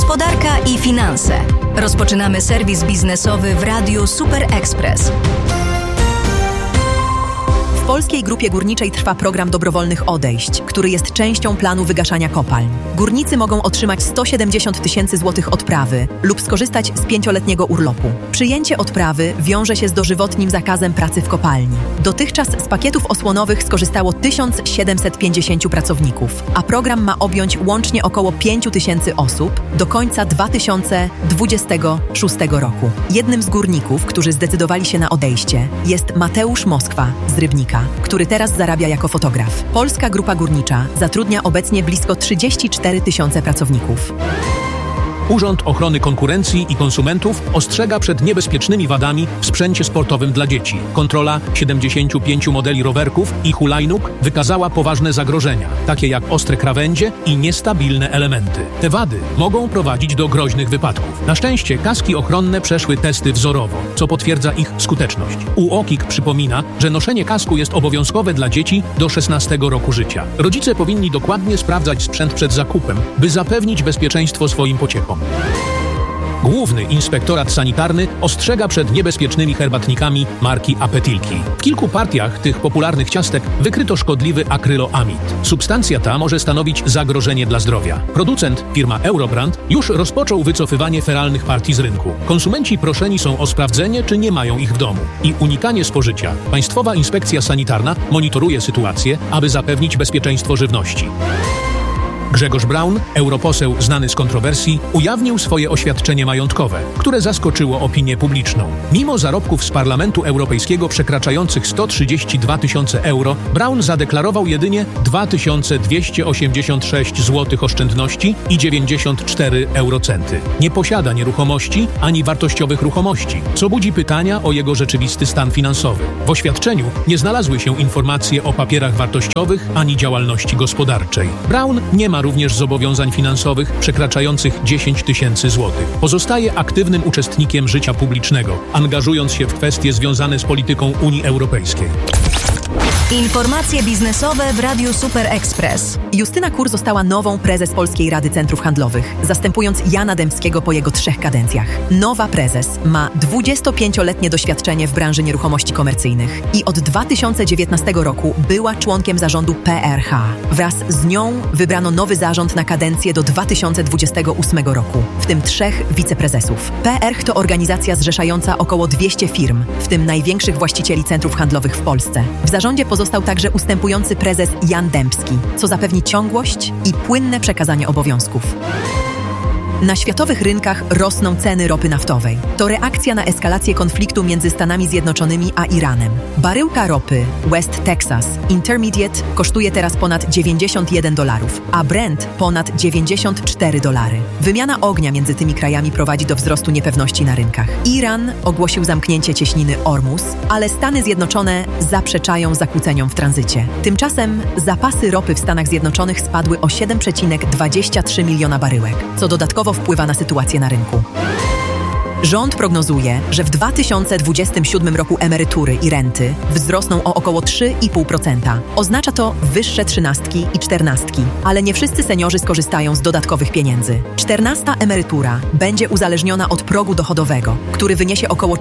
gospodarka i finanse. Rozpoczynamy serwis biznesowy w Radiu Super Express. W Polskiej Grupie Górniczej trwa program dobrowolnych odejść, który jest częścią planu wygaszania kopalń. Górnicy mogą otrzymać 170 000 złotych odprawy lub skorzystać z 5-letniego urlopu. Przyjęcie odprawy wiąże się z dożywotnim zakazem pracy w kopalni. Dotychczas z pakietów osłonowych skorzystało 1750 pracowników, a program ma objąć łącznie około 5000 osób do końca 2026 roku. Jednym z górników, którzy zdecydowali się na odejście, jest Mateusz Moskwa z Rybnika, który teraz zarabia jako fotograf. Polska Grupa Górnicza zatrudnia obecnie blisko 34 000 pracowników. Urząd Ochrony Konkurencji i Konsumentów ostrzega przed niebezpiecznymi wadami w sprzęcie sportowym dla dzieci. Kontrola 75 modeli rowerków i hulajnóg wykazała poważne zagrożenia, takie jak ostre krawędzie i niestabilne elementy. Te wady mogą prowadzić do groźnych wypadków. Na szczęście kaski ochronne przeszły testy wzorowo, co potwierdza ich skuteczność. UOKiK przypomina, że noszenie kasku jest obowiązkowe dla dzieci do 16 roku życia. Rodzice powinni dokładnie sprawdzać sprzęt przed zakupem, by zapewnić bezpieczeństwo swoim pociechom. Główny Inspektorat Sanitarny ostrzega przed niebezpiecznymi herbatnikami marki Apetilki. W kilku partiach tych popularnych ciastek wykryto szkodliwy akryloamid. Substancja ta może stanowić zagrożenie dla zdrowia. Producent, firma Eurobrand, już rozpoczął wycofywanie feralnych partii z rynku. Konsumenci proszeni są o sprawdzenie, czy nie mają ich w domu i unikanie spożycia. Państwowa Inspekcja Sanitarna monitoruje sytuację, aby zapewnić bezpieczeństwo żywności. Grzegorz Braun, europoseł znany z kontrowersji, ujawnił swoje oświadczenie majątkowe, które zaskoczyło opinię publiczną. Mimo zarobków z Parlamentu Europejskiego przekraczających 132 000 euro, Braun zadeklarował jedynie 2286 zł oszczędności i 94 eurocenty. Nie posiada nieruchomości ani wartościowych ruchomości, co budzi pytania o jego rzeczywisty stan finansowy. W oświadczeniu nie znalazły się informacje o papierach wartościowych ani działalności gospodarczej. Braun nie ma również zobowiązań finansowych przekraczających 10 000 złotych. Pozostaje aktywnym uczestnikiem życia publicznego, angażując się w kwestie związane z polityką Unii Europejskiej. Informacje biznesowe w Radiu Super Express. Justyna Kur została nową prezes Polskiej Rady Centrów Handlowych, zastępując Jana Dębskiego po jego 3 kadencjach. Nowa prezes ma 25-letnie doświadczenie w branży nieruchomości komercyjnych i od 2019 roku była członkiem zarządu PRH. Wraz z nią wybrano nowy zarząd na kadencję do 2028 roku, w tym 3 wiceprezesów. PRH to organizacja zrzeszająca około 200 firm, w tym największych właścicieli centrów handlowych w Polsce. W zarządzie pozostał także ustępujący prezes Jan Dębski, co zapewni ciągłość i płynne przekazanie obowiązków. Na światowych rynkach rosną ceny ropy naftowej. To reakcja na eskalację konfliktu między Stanami Zjednoczonymi a Iranem. Baryłka ropy West Texas Intermediate kosztuje teraz ponad $91, a Brent ponad $94. Wymiana ognia między tymi krajami prowadzi do wzrostu niepewności na rynkach. Iran ogłosił zamknięcie cieśniny Ormus, ale Stany Zjednoczone zaprzeczają zakłóceniom w tranzycie. Tymczasem zapasy ropy w Stanach Zjednoczonych spadły o 7,23 miliona baryłek, co dodatkowo wpływa na sytuację na rynku. Rząd prognozuje, że w 2027 roku emerytury i renty wzrosną o około 3,5%. Oznacza to wyższe 13 i 14, ale nie wszyscy seniorzy skorzystają z dodatkowych pieniędzy. 14. emerytura będzie uzależniona od progu dochodowego, który wyniesie około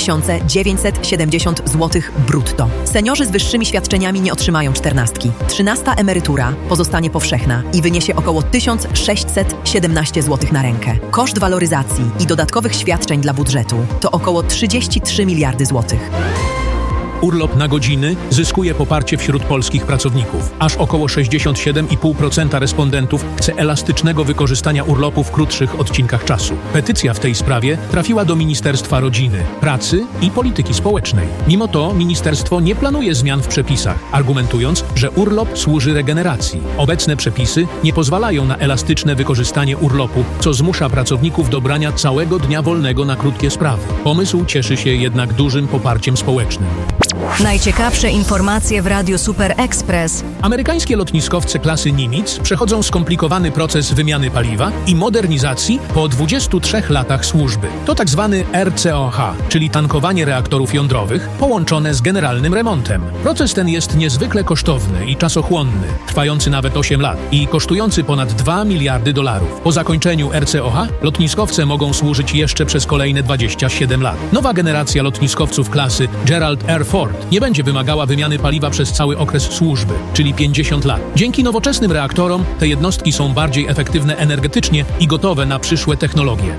4970 zł brutto. Seniorzy z wyższymi świadczeniami nie otrzymają 14. 13. emerytura pozostanie powszechna i wyniesie około 1617 zł na rękę. Koszt waloryzacji i dodatkowych świadczeń dla budżetu to około 33 miliardy złotych. Urlop na godziny zyskuje poparcie wśród polskich pracowników. Aż około 67,5% respondentów chce elastycznego wykorzystania urlopu w krótszych odcinkach czasu. Petycja w tej sprawie trafiła do Ministerstwa Rodziny, Pracy i Polityki Społecznej. Mimo to ministerstwo nie planuje zmian w przepisach, argumentując, że urlop służy regeneracji. Obecne przepisy nie pozwalają na elastyczne wykorzystanie urlopu, co zmusza pracowników do brania całego dnia wolnego na krótkie sprawy. Pomysł cieszy się jednak dużym poparciem społecznym. Najciekawsze informacje w Radiu Super Express. Amerykańskie lotniskowce klasy Nimitz przechodzą skomplikowany proces wymiany paliwa i modernizacji po 23 latach służby. To tak zwany RCOH, czyli tankowanie reaktorów jądrowych połączone z generalnym remontem. Proces ten jest niezwykle kosztowny i czasochłonny, trwający nawet 8 lat i kosztujący ponad $2 miliardy. Po zakończeniu RCOH lotniskowce mogą służyć jeszcze przez kolejne 27 lat. Nowa generacja lotniskowców klasy Gerald R. Ford nie będzie wymagała wymiany paliwa przez cały okres służby, czyli 50 lat. Dzięki nowoczesnym reaktorom te jednostki są bardziej efektywne energetycznie i gotowe na przyszłe technologie.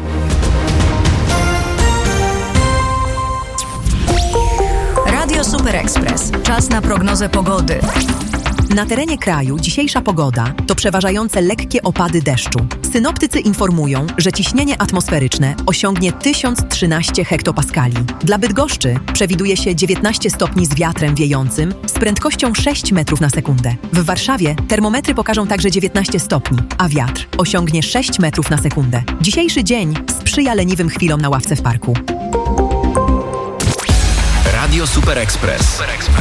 Radio Super Express. Czas na prognozę pogody. Na terenie kraju dzisiejsza pogoda to przeważające lekkie opady deszczu. Synoptycy informują, że ciśnienie atmosferyczne osiągnie 1013 hektopaskali. Dla Bydgoszczy przewiduje się 19 stopni z wiatrem wiejącym z prędkością 6 metrów na sekundę. W Warszawie termometry pokażą także 19 stopni, a wiatr osiągnie 6 metrów na sekundę. Dzisiejszy dzień sprzyja leniwym chwilom na ławce w parku. Radio Super Express.